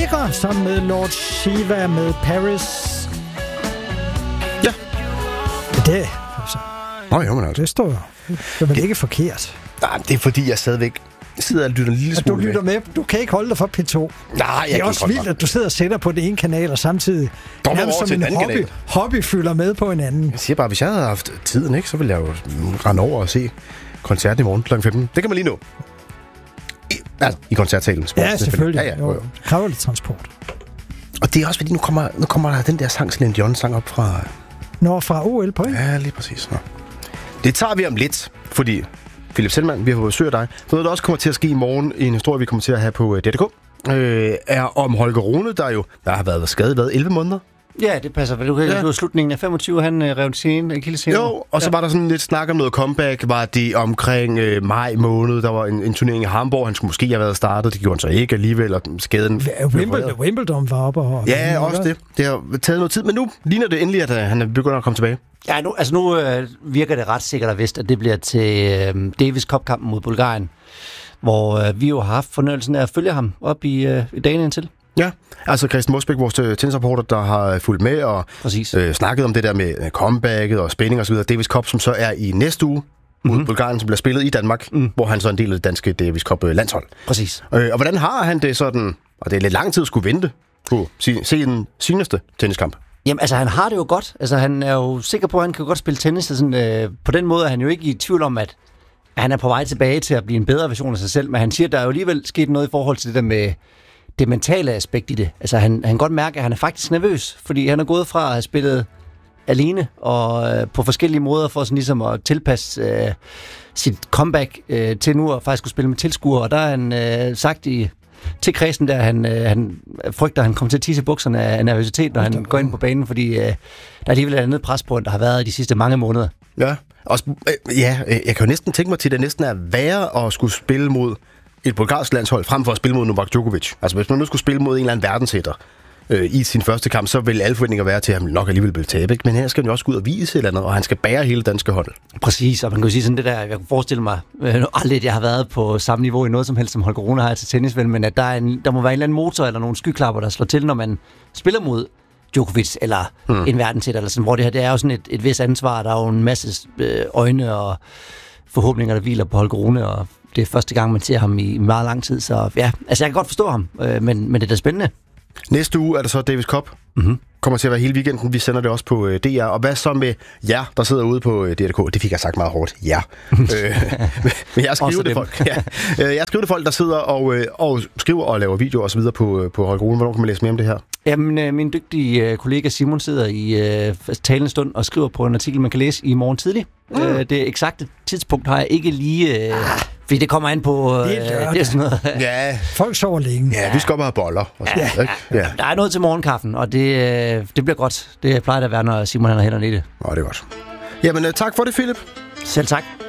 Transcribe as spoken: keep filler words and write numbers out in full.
Negra sammen med Lord Shiva med Paris. Ja. Det, altså, Nå, jo, men altså. det står jo. Det er vel ikke forkert. Nej, det er fordi, jeg stadigvæk sidder og lytter en lille smule du lytter med. Du kan ikke holde dig for P to. Nej, jeg det er også vildt, at du sidder og sætter på den ene kanal, og samtidig nærmest som en hobby, kanal. hobby fylder med på en anden. Jeg siger bare, hvis jeg havde haft tiden, ikke, så ville jeg jo rende over og se koncerten i morgen klokken femten. Det kan man lige nå. I, altså, i koncertsalen. Sport, ja, selvfølgelig. Ja, ja, jo, jo. Det kræver lidt transport. Og det er også fordi, nu kommer, nu kommer der den der sang, Celine Dion sang op fra... Nå, fra O L på, ikke? Ja, lige præcis. Nå. Det tager vi om lidt, fordi... Philip Selman, vi har fået besøg af dig. Noget, der også kommer til at ske i morgen, en historie, vi kommer til at have på D R K, øh, er om Holger Rune, der jo der har været skadet været elleve måneder. Ja, det passer. Du kan ja. Du slutningen af femogtyve, han øh, rev sin akilleshæl. Jo, og så ja. var der sådan lidt snak om noget comeback. Var det omkring øh, maj måned, der var en, en turnering i Hamburg. Han skulle måske have været startet, det gjorde han så ikke alligevel, og skaden... Ja, Wimbledon, Wimbledon var oppe og... Ja, også det. Det har taget noget tid, men nu ligner det endelig, at uh, han begynder at komme tilbage. Ja, nu, altså nu øh, virker det ret sikkert og vist, at det bliver til øh, Davis Cup-kampen mod Bulgarien, hvor øh, vi jo har haft fornøjelsen af at følge ham op i, øh, i dagen indtil. Ja, altså Christian Mosbæk, vores tennisrapporter, der har fulgt med og øh, snakket om det der med comebacket og spænding og så videre. Davis Cup, som så er i næste uge mod mm-hmm. Bulgarien, som bliver spillet i Danmark, mm. hvor han så er en del af det danske Davis Cup-landshold. Præcis. Øh, og hvordan har han det sådan, og det er lidt lang tid at skulle vente på se, se den seneste tenniskamp? Jamen, altså, han har det jo godt. Altså, han er jo sikker på, at han kan godt spille tennis. Sådan, øh, på den måde er han jo ikke i tvivl om, at han er på vej tilbage til at blive en bedre version af sig selv. Men han siger, at der er jo alligevel sket noget i forhold til det der med det mentale aspekt i det. Altså, han, han kan godt mærke, at han er faktisk nervøs, fordi han er gået fra at have spillet alene og øh, på forskellige måder for sådan ligesom at tilpasse øh, sit comeback øh, til nu at faktisk kunne spille med tilskuere. Og der har han øh, sagt i... til kredsen der, han, øh, han frygter, at han kommer til at tisse bukserne af nervøsitet, når han går ind på banen, fordi øh, der er alligevel et andet pres på, end der har været i de sidste mange måneder. Ja, også, øh, ja, jeg kan jo næsten tænke mig til, at det næsten er værre at skulle spille mod et bulgarsk landshold, frem for at spille mod Novak Djokovic. Altså, hvis man nu skulle spille mod en eller anden verdenshætter øh, i sin første kamp, så vil alle forventninger være til, at han nok alligevel vil tabe, ikke? Men her skal han jo også gå ud og vise et eller andet, og han skal bære hele danske hold. Præcis, og man kan jo sige sådan det der, jeg kunne forestille mig, øh, aldrig jeg har været på samme niveau i noget som helst, som Holger Rune har til tennis, men at der, er en, der må være en eller anden motor eller nogle skyklapper, der slår til, når man spiller mod Djokovic eller hmm. en verdenshætter, eller sådan, hvor det her, det er jo sådan et, et vis ansvar, der er jo en masse øh, øjne og forhåbninger, der hviler på Holger Rune, og det er første gang, man ser ham i meget lang tid, så ja, altså jeg kan godt forstå ham, øh, men, men det er da spændende. Næste uge er der så Davis Cup. Mm-hmm. Kommer til at være hele weekenden. Vi sender det også på øh, D R. Og hvad så med jer, der sidder ude på øh, D R K? Det fik jeg sagt meget hårdt. Ja. øh, men jeg skriver det folk. Ja. Jeg skriver det folk, der sidder og, øh, og skriver og laver videoer og så videre på, øh, på Holger Rune. Hvornår kan man læse mere om det her? Jamen, øh, min dygtige øh, kollega Simon sidder i øh, talende stund og skriver på en artikel, man kan læse i morgen tidlig. Mm. Øh, det eksakte tidspunkt har jeg ikke lige... Øh, fordi det kommer an på... Øh, det er det er sådan noget. Ja. Folk sover længe. Ja, vi skal op og have boller. Og sådan, ja, ja. Ja. Der er noget til morgenkaffen, og det, øh, det bliver godt. Det plejer det at være, når Simon han har hænderne i det. Nå, det er godt. Jamen, øh, tak for det, Philip. Selv tak.